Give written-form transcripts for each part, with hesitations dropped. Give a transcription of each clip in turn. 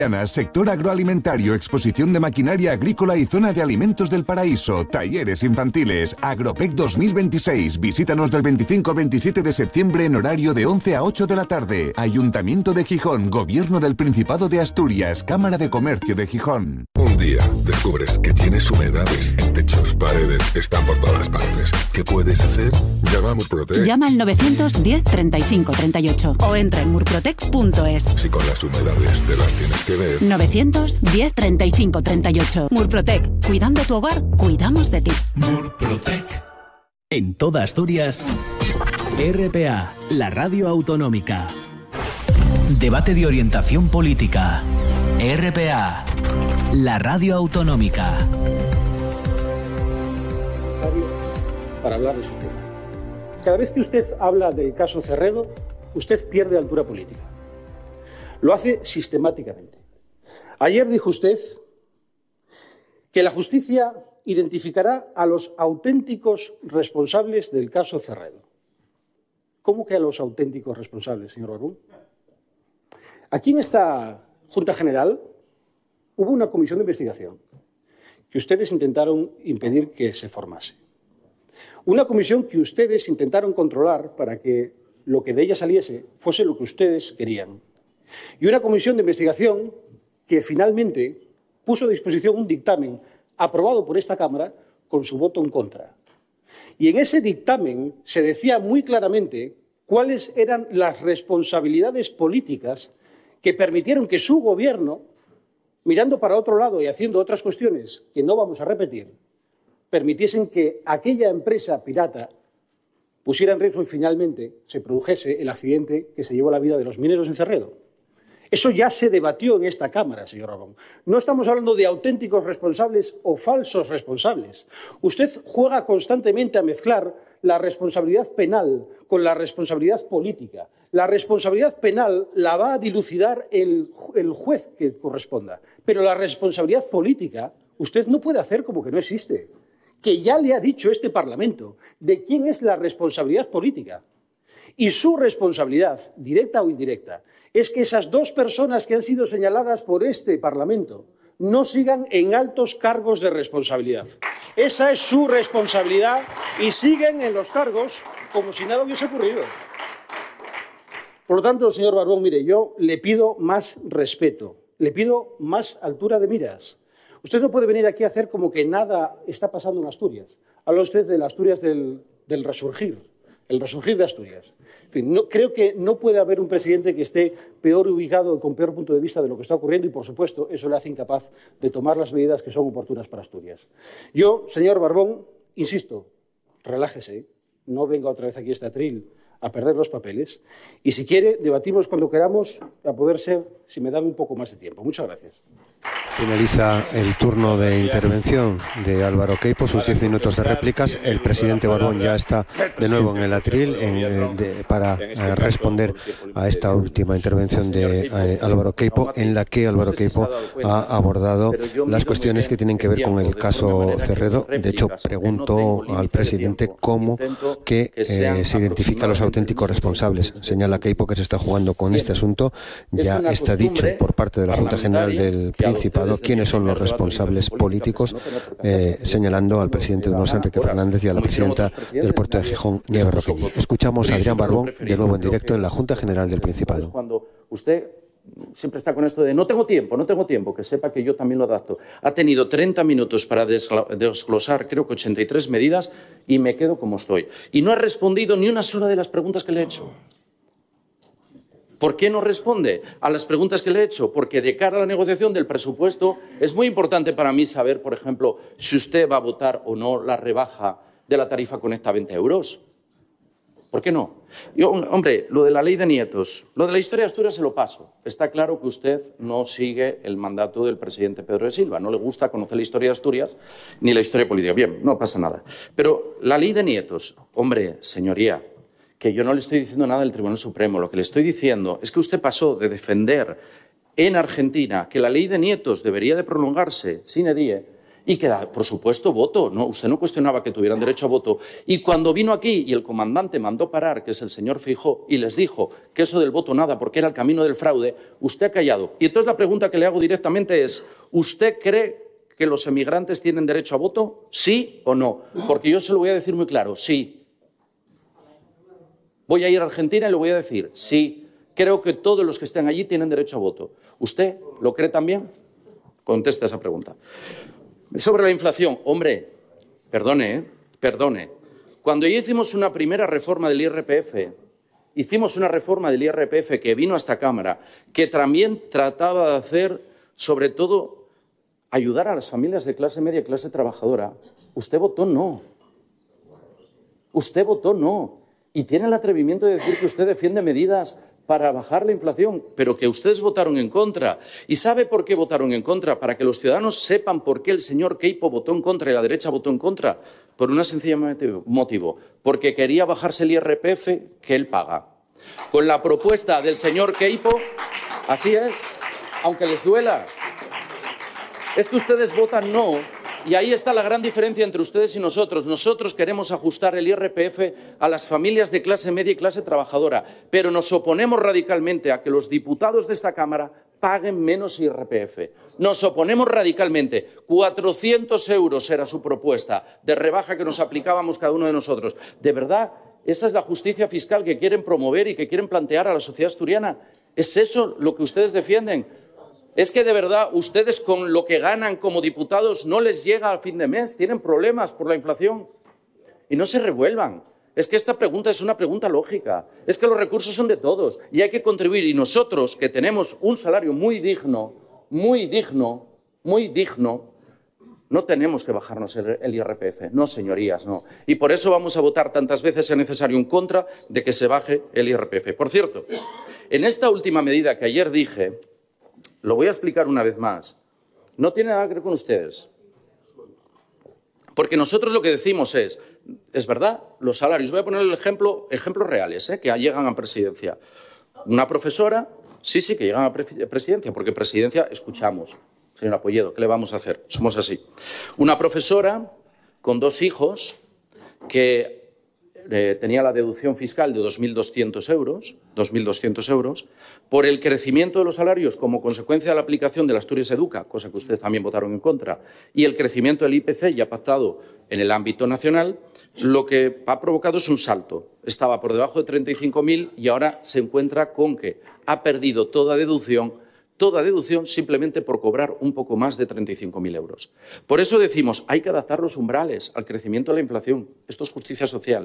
Sector agroalimentario, exposición de maquinaria agrícola y zona de alimentos del paraíso, talleres infantiles, Agropec 2026. Visítanos del 25 al 27 de septiembre en horario de 11 a 8 de la tarde. Ayuntamiento de Gijón, Gobierno del Principado de Asturias, Cámara de Comercio de Gijón. Un día descubres que tienes humedades en techos, paredes, están por todas partes. ¿Qué puedes hacer? Llama a Murprotec. Llama al 910 35 38 o entra en murprotec.es. Si con las humedades te las tienes que ver. 910 35 38. Murprotec. Cuidando tu hogar, cuidamos de ti. Murprotec. En toda Asturias, RPA, la radio autonómica. Debate de orientación política. RPA, la radio autonómica. Para hablar de su tema. Cada vez que usted habla del caso Cerredo, usted pierde altura política. Lo hace sistemáticamente. Ayer dijo usted que la justicia identificará a los auténticos responsables del caso Cerredo. ¿Cómo que a los auténticos responsables, señor Barbón? Aquí en esta Junta General hubo una comisión de investigación que ustedes intentaron impedir que se formase. Una comisión que ustedes intentaron controlar para que lo que de ella saliese fuese lo que ustedes querían. Y una comisión de investigación que finalmente puso a disposición un dictamen aprobado por esta Cámara con su voto en contra. Y en ese dictamen se decía muy claramente cuáles eran las responsabilidades políticas que permitieron que su gobierno, mirando para otro lado y haciendo otras cuestiones que no vamos a repetir, permitiesen que aquella empresa pirata pusiera en riesgo y finalmente se produjese el accidente que se llevó la vida de los mineros en Cerredo. Eso ya se debatió en esta Cámara, señor Barbón. No estamos hablando de auténticos responsables o falsos responsables. Usted juega constantemente a mezclar la responsabilidad penal con la responsabilidad política. La responsabilidad penal la va a dilucidar el juez que corresponda, pero la responsabilidad política usted no puede hacer como que no existe. Que ya le ha dicho este Parlamento de quién es la responsabilidad política. Y su responsabilidad, directa o indirecta, es que esas dos personas que han sido señaladas por este Parlamento no sigan en altos cargos de responsabilidad. Esa es su responsabilidad y siguen en los cargos como si nada hubiese ocurrido. Por lo tanto, señor Barbón, mire, yo le pido más respeto, le pido más altura de miras. Usted no puede venir aquí a hacer como que nada está pasando en Asturias. Habla usted de las Asturias del resurgir, el resurgir de Asturias. En fin, creo que no puede haber un presidente que esté peor ubicado, con peor punto de vista de lo que está ocurriendo y, por supuesto, eso le hace incapaz de tomar las medidas que son oportunas para Asturias. Yo, señor Barbón, insisto, relájese, no venga otra vez aquí a este atril a perder los papeles y, si quiere, debatimos cuando queramos, a poder ser, si me dan un poco más de tiempo. Muchas gracias. Finaliza el turno de intervención de Álvaro Queipo, sus 10 minutos de réplicas. El presidente Barbón ya está de nuevo en el atril para responder a esta última intervención de Álvaro Queipo, en la que Álvaro Queipo ha abordado las cuestiones que tienen que ver con el caso Cerredo. De hecho, preguntó al presidente cómo que se identifica a los auténticos responsables. Señala Queipo que se está jugando con este asunto. Ya está dicho por parte de la Junta General del Principado quiénes son los responsables políticos, señalando al presidente Unos Enrique Fernández y a la presidenta del puerto de Gijón, Nieves Roqueñi. Escuchamos a Adrián Barbón de nuevo en directo en la Junta General del Principado. Cuando usted siempre está con esto de no tengo tiempo, que sepa que yo también lo adapto. Ha tenido 30 minutos para desglosar, creo que 83 medidas, y me quedo como estoy. Y no ha respondido ni una sola de las preguntas que le he hecho. ¿Por qué no responde a las preguntas que le he hecho? Porque de cara a la negociación del presupuesto es muy importante para mí saber, por ejemplo, si usted va a votar o no la rebaja de la tarifa Conecta a 20 euros. ¿Por qué no? Yo, hombre, lo de la ley de nietos, lo de la historia de Asturias se lo paso. Está claro que usted no sigue el mandato del presidente Pedro de Silva. No le gusta conocer la historia de Asturias ni la historia política. Bien, no pasa nada. Pero la ley de nietos, hombre, señoría, que yo no le estoy diciendo nada del Tribunal Supremo. Lo que le estoy diciendo es que usted pasó de defender en Argentina que la ley de nietos debería de prolongarse sine die Y que, por supuesto, voto. No, usted no cuestionaba que tuvieran derecho a voto. Y cuando vino aquí y el comandante mandó parar, que es el señor Feijóo, y les dijo que eso del voto nada, porque era el camino del fraude, usted ha callado. Y entonces la pregunta que le hago directamente es, ¿usted cree que los emigrantes tienen derecho a voto? ¿Sí o no? Porque yo se lo voy a decir muy claro, sí. Voy a ir a Argentina y le voy a decir, sí. Creo que todos los que estén allí tienen derecho a voto. ¿Usted lo cree también? Conteste esa pregunta. Sobre la inflación, hombre, perdone. Cuando ya hicimos una primera reforma del IRPF, que vino a esta Cámara, que también trataba de hacer, sobre todo, ayudar a las familias de clase media y clase trabajadora, usted votó no. Usted votó no. Y tiene el atrevimiento de decir que usted defiende medidas para bajar la inflación, pero que ustedes votaron en contra. ¿Y sabe por qué votaron en contra? Para que los ciudadanos sepan por qué el señor Queipo votó en contra y la derecha votó en contra. Por un sencillo motivo. Porque quería bajarse el IRPF que él paga. Con la propuesta del señor Queipo, así es, aunque les duela. Es que ustedes votan no. Y ahí está la gran diferencia entre ustedes y nosotros. Nosotros queremos ajustar el IRPF a las familias de clase media y clase trabajadora, pero nos oponemos radicalmente a que los diputados de esta Cámara paguen menos IRPF. Nos oponemos radicalmente. 400 euros era su propuesta de rebaja que nos aplicábamos cada uno de nosotros. ¿De verdad esa es la justicia fiscal que quieren promover y que quieren plantear a la sociedad asturiana? ¿Es eso lo que ustedes defienden? ¿Es que de verdad ustedes con lo que ganan como diputados no les llega al fin de mes? ¿Tienen problemas por la inflación? Y no se revuelvan. Es que esta pregunta es una pregunta lógica. Es que los recursos son de todos y hay que contribuir. Y nosotros, que tenemos un salario muy digno, no tenemos que bajarnos el IRPF. No, señorías, no. Y por eso vamos a votar tantas veces sea necesario en contra de que se baje el IRPF. Por cierto, en esta última medida que ayer dije, lo voy a explicar una vez más. No tiene nada que ver con ustedes. Porque nosotros lo que decimos es verdad, los salarios. Voy a poner ejemplos reales que llegan a presidencia. Una profesora, sí, que llegan a presidencia, porque presidencia escuchamos. Señora Polledo, ¿qué le vamos a hacer? Somos así. Una profesora con 2 hijos que tenía la deducción fiscal de 2.200 euros, por el crecimiento de los salarios como consecuencia de la aplicación de la Asturias Educa, cosa que ustedes también votaron en contra, y el crecimiento del IPC ya pactado en el ámbito nacional, lo que ha provocado es un salto. Estaba por debajo de 35.000 y ahora se encuentra con que ha perdido toda deducción simplemente por cobrar un poco más de 35.000 euros. Por eso decimos, hay que adaptar los umbrales al crecimiento de la inflación. Esto es justicia social.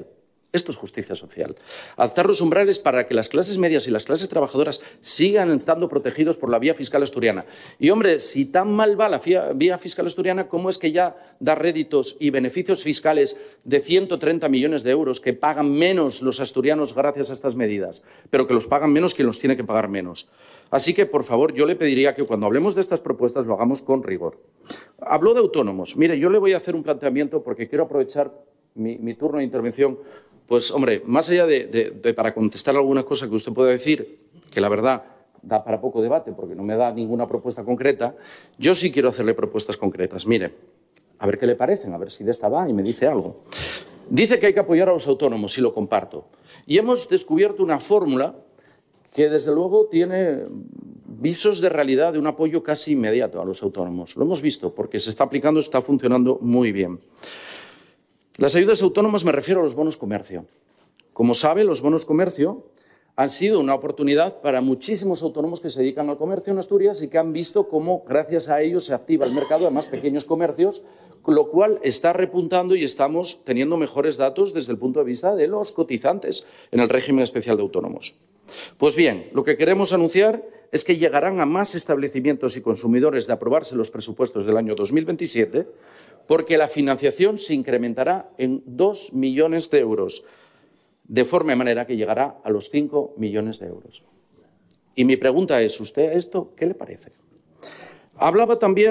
Adaptar los umbrales para que las clases medias y las clases trabajadoras sigan estando protegidos por la vía fiscal asturiana. Y, hombre, si tan mal va la vía fiscal asturiana, ¿cómo es que ya da réditos y beneficios fiscales de 130 millones de euros que pagan menos los asturianos gracias a estas medidas? Pero que los pagan menos quien los tiene que pagar menos. Así que, por favor, yo le pediría que cuando hablemos de estas propuestas lo hagamos con rigor. Habló de autónomos. Mire, yo le voy a hacer un planteamiento porque quiero aprovechar mi turno de intervención. Pues, hombre, más allá de para contestar alguna cosa que usted pueda decir, que la verdad da para poco debate porque no me da ninguna propuesta concreta, yo sí quiero hacerle propuestas concretas. Mire, a ver qué le parecen, a ver si de esta va y me dice algo. Dice que hay que apoyar a los autónomos y lo comparto. Y hemos descubierto una fórmula que, desde luego, tiene visos de realidad de un apoyo casi inmediato a los autónomos. Lo hemos visto porque se está aplicando, está funcionando muy bien. Las ayudas autónomas me refiero a los bonos comercio. Como sabe, los bonos comercio han sido una oportunidad para muchísimos autónomos que se dedican al comercio en Asturias y que han visto cómo, gracias a ellos, se activa el mercado de más pequeños comercios, lo cual está repuntando y estamos teniendo mejores datos desde el punto de vista de los cotizantes en el régimen especial de autónomos. Pues bien, lo que queremos anunciar es que llegarán a más establecimientos y consumidores de aprobarse los presupuestos del año 2027, porque la financiación se incrementará en 2 millones de euros, de forma y manera que llegará a los 5 millones de euros. Y mi pregunta es, ¿usted esto qué le parece? Hablaba también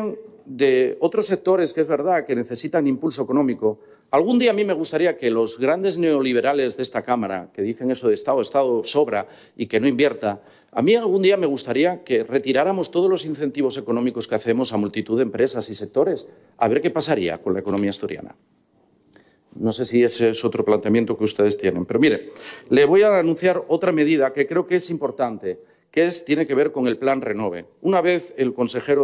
de otros sectores que es verdad que necesitan impulso económico, algún día a mí me gustaría que los grandes neoliberales de esta Cámara, que dicen eso de Estado sobra y que no invierta, a mí algún día me gustaría que retiráramos todos los incentivos económicos que hacemos a multitud de empresas y sectores, a ver qué pasaría con la economía asturiana. No sé si ese es otro planteamiento que ustedes tienen. Pero mire, le voy a anunciar otra medida que creo que es importante, que tiene que ver con el Plan Renove. Una vez el consejero